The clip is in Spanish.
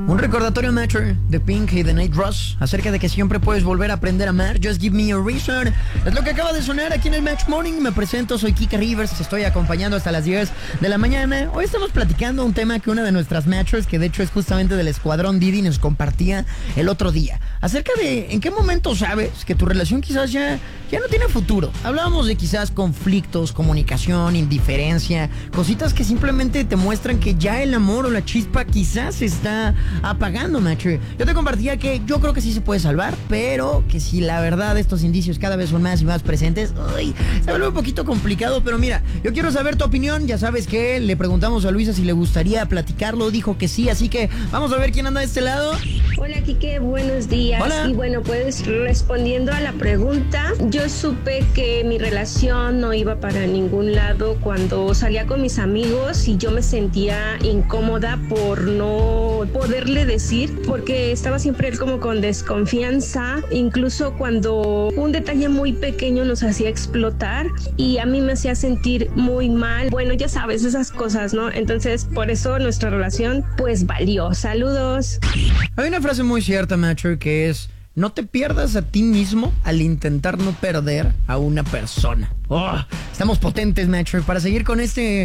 Un recordatorio, Matter, de Pink y de Nate Russ, acerca de que siempre puedes volver a aprender a amar. Just give me a reason. Es lo que acaba de sonar aquí en el Match Morning. Me presento, soy Kike Rivers, te estoy acompañando hasta las 10 de la mañana. Hoy estamos platicando un tema que una de nuestras Matchers, que de hecho es justamente del Escuadrón Didi, nos compartía el otro día. Acerca de en qué momento sabes que tu relación quizás ya no tiene futuro. Hablábamos de quizás conflictos, comunicación, indiferencia, cositas que simplemente te muestran que ya el amor o la chispa quizás se está apagando, Matcher. Yo te compartía que yo creo que sí se puede salvar, pero que si la verdad estos indicios cada vez son más y más presentes, se vuelve un poquito complicado. Pero mira, yo quiero saber tu opinión. Ya sabes que le preguntamos a Luisa si le gustaría platicarlo, dijo que sí, así que vamos a ver quién anda de este lado. Hola, Kike, buenos días. Hola. Y bueno, pues respondiendo a la pregunta, yo supe que mi relación no iba para ningún lado cuando salía con mis amigos y yo me sentía incómoda por no poderle decir, porque estaba siempre él como con desconfianza, incluso cuando un detalle muy pequeño nos hacía explotar y a mí me hacía sentir muy mal. Bueno, ya sabes, esas cosas, ¿no? Entonces, por eso nuestra relación pues valió. Saludos. Hay una frase muy cierta, Matcher, que es: no te pierdas a ti mismo al intentar no perder a una persona. Estamos potentes, Matcher, para seguir con este